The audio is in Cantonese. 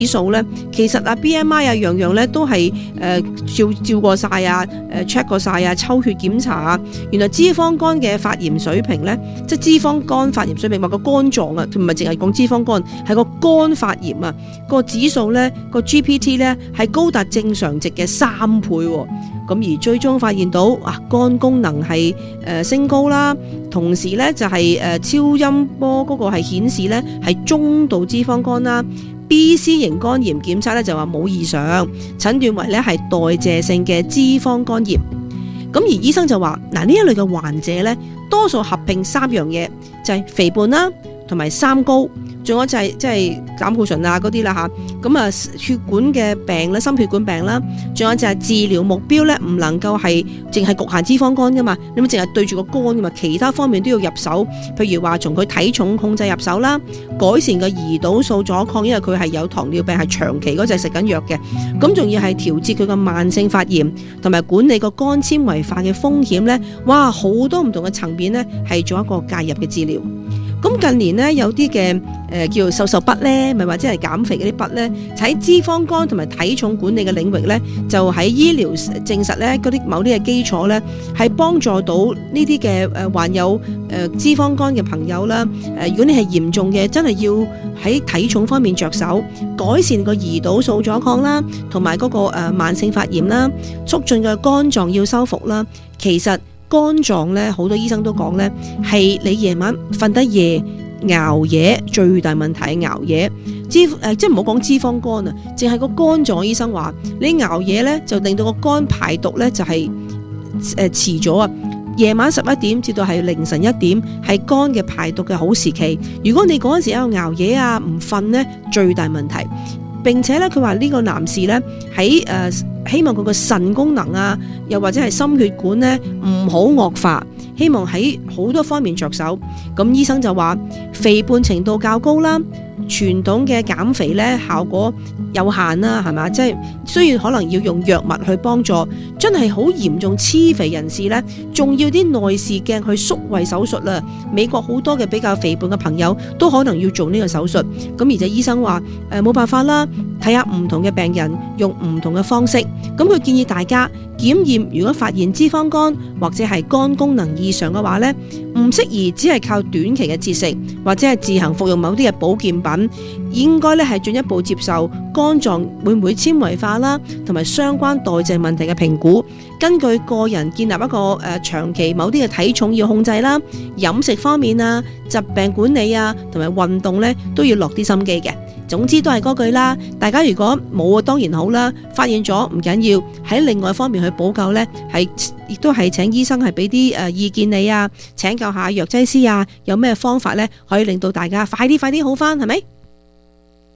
指數咧，其實BMI樣樣咧都係照過晒check 過晒抽血檢查原來脂肪肝嘅發炎水平咧，即係脂肪肝發炎水平或個肝臟唔係淨係講脂肪肝，係個肝發炎個指數咧個 GPT 咧係高達正常值嘅3倍喎。咁而最終發現到肝功能係升高啦，同時咧就係超音波嗰個係顯示咧係中度脂肪肝啦。BC 型肝炎檢測咧就話冇異常，診斷為咧係代謝性嘅脂肪肝炎。咁而醫生就話呢一類嘅患者咧，多數合併3樣嘢，就係肥胖啦，同埋三高，仲有就係即係膽固醇嗰啲啦吓。咁血管嘅病咧，心血管病啦，仲有就係治療目標咧，唔能夠係淨係局限脂肪肝噶嘛，你咪淨係對住個肝噶嘛，其他方面都要入手。譬如話從佢體重控制入手啦，改善個胰島素阻抗，因為佢係有糖尿病，係長期嗰隻食緊藥嘅。咁仲要係調節佢個慢性發炎，同埋管理個肝纖維化嘅風險咧。哇，好多唔同嘅層面咧，係做一個介入嘅治療。咁近年咧有啲嘅叫做瘦筆咧，咪或者係減肥嗰啲筆咧，喺脂肪肝同埋體重管理嘅領域咧，就喺醫療證實咧嗰啲某啲嘅基礎咧，係幫助到呢啲嘅患有脂肪肝嘅朋友啦。如果你係嚴重嘅，真係要喺體重方面着手，改善個胰島素阻抗啦，同埋嗰個慢性發炎啦，促進個肝臟要修復啦。其實肝臟咧，好多醫生都講咧，係你夜晚瞓得夜、熬夜最大問題係熬夜。即係唔好講脂肪肝淨係個肝臟。醫生話你熬夜咧，就令到個肝排毒咧就係遲咗夜晚11點至到係凌晨1點係肝嘅排毒嘅好時期。如果你嗰陣時喺度熬夜唔瞓咧，最大問題。並且咧，佢話呢個男士咧喺希望佢個腎功能又或者係心血管咧唔好惡化，希望喺好多方面着手。咁醫生就話肥胖程度較高啦，傳統嘅減肥咧效果有限啦，係嘛？即係需要可能要用藥物去幫助。真係好嚴重黐肥人士咧，仲要啲內視鏡去縮胃手術啦。美國好多嘅比較肥胖嘅朋友都可能要做呢個手術。咁而且醫生話冇辦法啦，睇下唔同嘅病人用唔同嘅方式。咁佢建議大家檢驗，如果發現脂肪肝或者係肝功能異常嘅話咧，唔適宜只係靠短期嘅節食或者係自行服用某啲嘅保健品，應該咧係進一步接受肝臟會唔會纖維化啦，同埋相關代謝問題嘅評估。根據個人建立一個長期某啲嘅體重要控制啦，飲食方面疾病管理同埋運動咧都要落啲心機嘅。總之都係嗰句啦，大家如果冇當然好啦，發現咗唔緊要，喺另外方面去補救咧，亦都係請醫生係俾啲意見你請教下藥劑師有咩方法咧可以令到大家快啲好返，係咪？